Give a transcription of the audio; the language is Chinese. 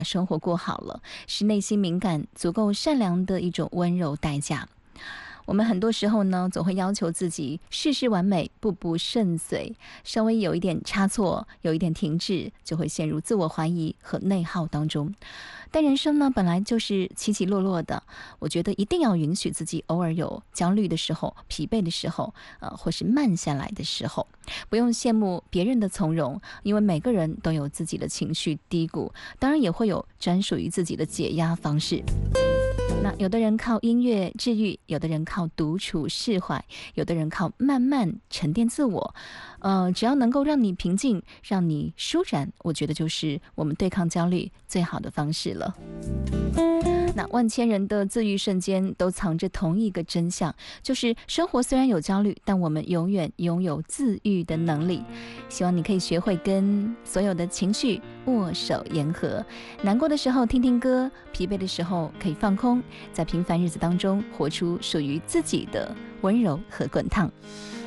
生活过好了，是内心敏感、足够善良的一种温柔代价。我们很多时候呢，总会要求自己事事完美、步步顺遂，稍微有一点差错、有一点停滞，就会陷入自我怀疑和内耗当中。但人生呢，本来就是起起落落的，我觉得一定要允许自己偶尔有焦虑的时候、疲惫的时候，或是慢下来的时候，不用羡慕别人的从容，因为每个人都有自己的情绪低谷，当然也会有专属于自己的解压方式。那有的人靠音乐治愈，有的人靠独处释怀，有的人靠慢慢沉淀自我。只要能够让你平静，让你舒展，我觉得就是我们对抗焦虑最好的方式了。那万千人的自愈瞬间都藏着同一个真相，就是生活虽然有焦虑，但我们永远拥有自愈的能力。希望你可以学会跟所有的情绪握手言和，难过的时候听听歌，疲惫的时候可以放空，在平凡日子当中活出属于自己的温柔和滚烫。